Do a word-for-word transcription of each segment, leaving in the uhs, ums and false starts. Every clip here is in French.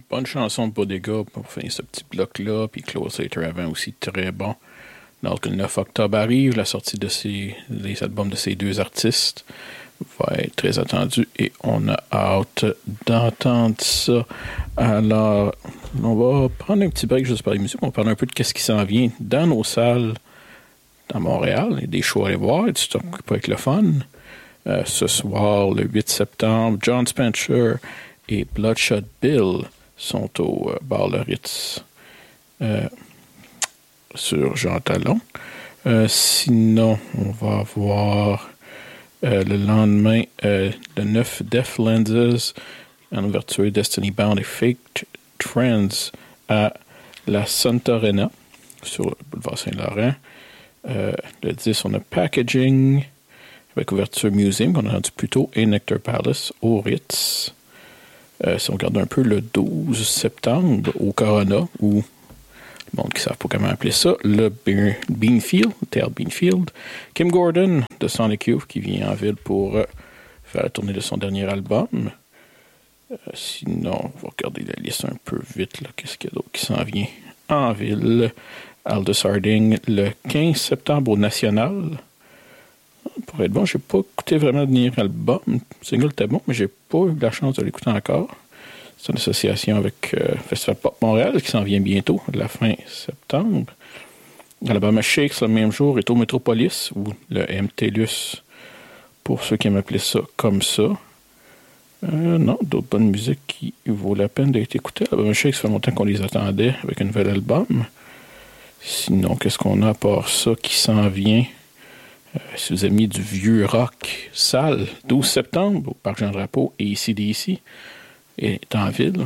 bonne chanson de Bodega pour finir ce petit bloc-là. Puis Close Later avant aussi, très bon. Donc, le neuf octobre arrive, la sortie de ces, des albums de ces deux artistes va être très attendue et on a hâte d'entendre ça. Alors, on va prendre un petit break juste par les musiques. On va parler un peu de ce qui s'en vient dans nos salles à Montréal. Il y a des shows à aller voir, et du stock pour être le fun. Euh, ce soir, le huit septembre, John Spencer et Bloodshot Bill sont au euh, bar Le Ritz euh, sur Jean Talon. Euh, sinon, on va avoir euh, le lendemain, euh, le neuf, Def Lenses en ouverture, Destiny Bound et Fake Trends à la Santa Arena sur le boulevard Saint-Laurent. Euh, le dix, on a Packaging avec ouverture Museum qu'on a rendu plus tôt et Nectar Palace au Ritz. Euh, si on regarde un peu le douze septembre au Corona, ou le monde qui ne savent pas comment appeler ça, le Be- Beanfield, le théâtre Beanfield. Kim Gordon de Sonic Youth qui vient en ville pour euh, faire la tournée de son dernier album. Euh, sinon, on va regarder la liste un peu vite. Là. Qu'est-ce qu'il y a d'autre qui s'en vient en ville? Aldous Harding le quinze septembre au National. Pour être bon, j'ai pas écouté vraiment le dernier album. Le single était bon, mais j'ai pas eu la chance de l'écouter encore. C'est une association avec euh, Festival Pop Montréal qui s'en vient bientôt, à la fin septembre. Alabama Shakes, le même jour, est au Metropolis, ou le M T L U S, pour ceux qui aiment appeler ça comme ça. Euh, non, d'autres bonnes musiques qui vaut la peine d'être écoutées. Alabama Shakes, ça fait longtemps qu'on les attendait avec un nouvel album. Sinon, qu'est-ce qu'on a à part ça qui s'en vient? Euh, si vous avez mis du vieux rock sale, douze septembre, au Parc Jean-Drapeau et A C D C est en ville.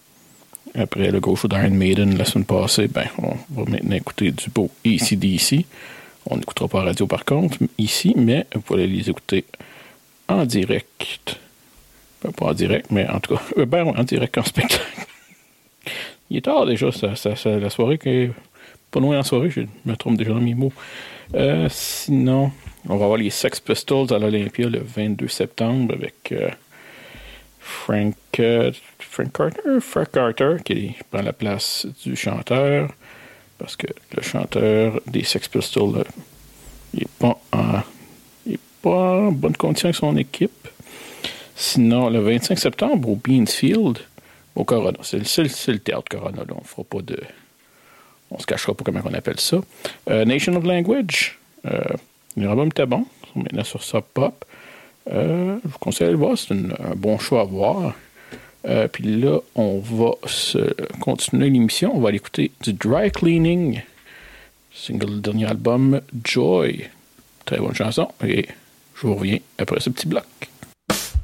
Après le gros show d'Iron Maiden la semaine passée, ben, on va maintenant écouter du beau A C D C. On n'écoutera pas la radio par contre, ici, mais vous pouvez les écouter en direct. Ben, pas en direct, mais en tout cas, ben, en direct en spectacle. Il est tard déjà, ça, ça, ça, la soirée qui est pas loin en soirée, je me trompe déjà dans mes mots. Euh, sinon, on va avoir les Sex Pistols à l'Olympia le vingt-deux septembre avec euh, Frank, euh, Frank Carter, Frank Carter qui prend la place du chanteur parce que le chanteur des Sex Pistols euh, il n'est pas, pas en bonne condition avec son équipe. Sinon, le vingt-cinq septembre au Beansfield, au Corona, c'est, c'est, c'est le théâtre Corona, là, on ne fera pas de... On se cachera pas comment on appelle ça. Euh, Nation of Language. Euh, L'album était bon. On est maintenant sur Sub Pop. Euh, je vous conseille de le voir. C'est une, un bon choix à voir. Euh, Puis là, on va se continuer l'émission. On va aller écouter du Dry Cleaning. Single, dernier album, Joy. Très bonne chanson. Et je vous reviens après ce petit bloc.